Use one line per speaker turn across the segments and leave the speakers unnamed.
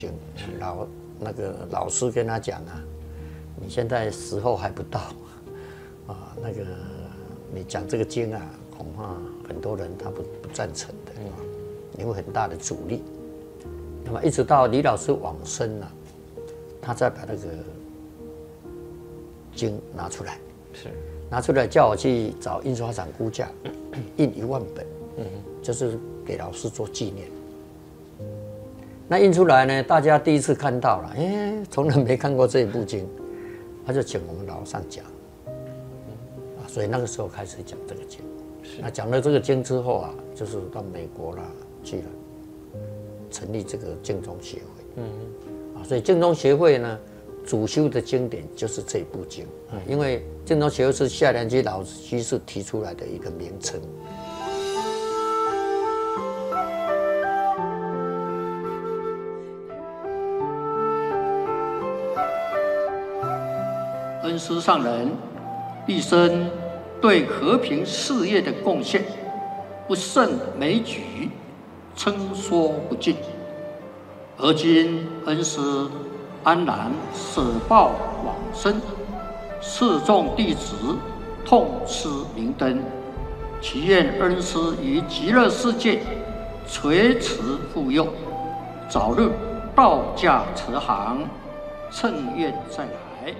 那个老师跟他讲啊，你现在时候还不到啊，那个你讲这个经啊，恐怕很多人他不赞成的，你会很大的阻力。那么一直到李老师往生了，他再把那个经拿出来，拿出来叫我去找印刷厂估价，印1万本，就是给老师做纪念。那印出来呢，大家第一次看到了，从来没看过这一部经，他就请我们老上讲，所以那个时候开始讲这个经。那讲了这个经之后啊，就是到美国啦去了，成立这个净宗协会。所以净宗协会呢，主修的经典就是这部经，因为净宗协会是夏良基老居士提出来的一个名称。
恩师上人毕生对和平事业的贡献不胜枚举，称说不尽。而今恩师安然舍报往生，示众弟子痛失明灯，祈愿恩师于极乐世界垂慈护佑，早日道驾慈航，乘愿再来。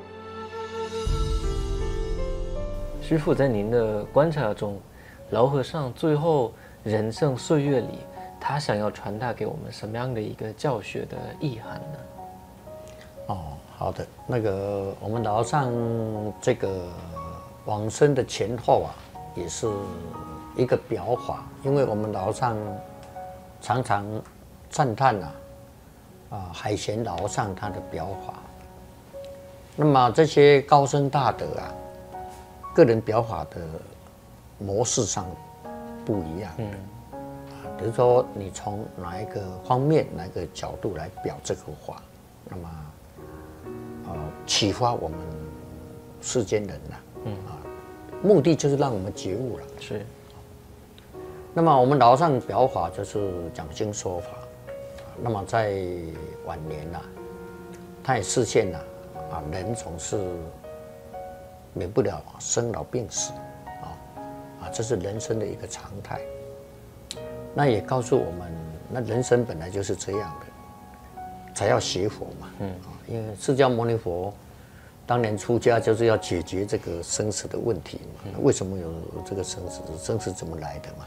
师父，在您的观察中，老和尚最后人生岁月里，他想要传达给我们什么样的一个教学的意涵呢？
好的，那个我们老和尚这个往生的前后啊，也是一个表法，因为我们老和尚常常赞叹海贤老和尚他的表法。那么这些高僧大德啊，个人表法的模式上不一样的，比如说你从哪一个方面、哪一个角度来表这个法，那么启发我们世间人目的就是让我们觉悟了。
是。
那么我们老和尚表法就是讲经说法，那么在晚年他也示现了人总是免不了生老病死，这是人生的一个常态。那也告诉我们，那人生本来就是这样的，才要学佛嘛。因为释迦牟尼佛当年出家就是要解决这个生死的问题嘛。为什么有这个生死？生死怎么来的嘛？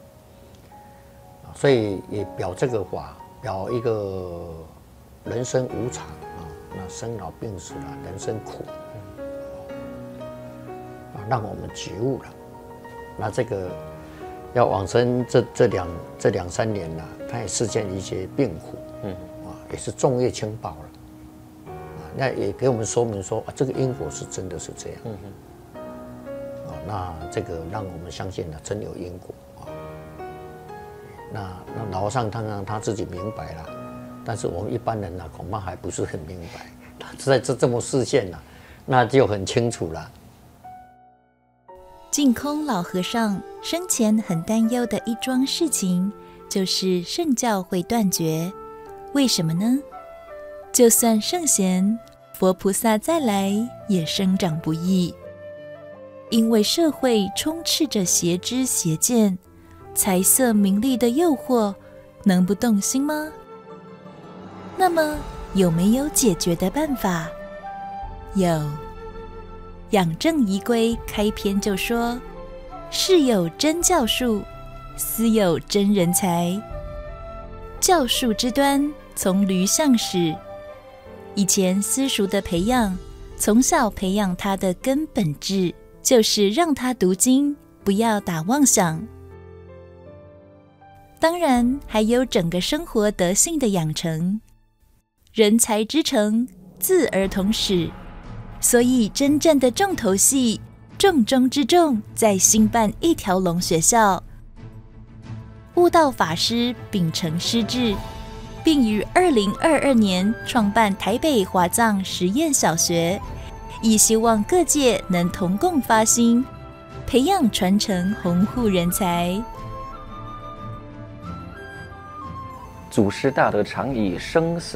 所以也表这个法，表一个人生无常那生老病死人生苦。让我们觉悟了。那这个要往生这两三年他也实现一些病苦，也是众业轻报了，那也给我们说明说这个因果是真的是这样，那这个让我们相信真有因果那老和尚他自己明白了，但是我们一般人恐怕还不是很明白，他在这么示现那就很清楚了。
净空老和尚生前很担忧的一桩事情，就是圣教会断绝。为什么呢？就算圣贤、佛菩萨再来，也生长不易。因为社会充斥着邪知邪见、财色名利的诱惑，能不动心吗？那么有没有解决的办法？有。养正仪规开篇就说：世有真教术，斯有真人才。教术之端，从驴象始。以前私塾的培养，从小培养他的根本质，就是让他读经，不要打妄想。当然，还有整个生活德性的养成。人才之成，自儿童始。所以真正的重头戏，重中之重，在兴办一条龙学校。悟道法师秉承师志，并于2022年创办台北华藏实验小学，亦希望各界能同共发心，培养传承弘护人才。
祖师大德常以生死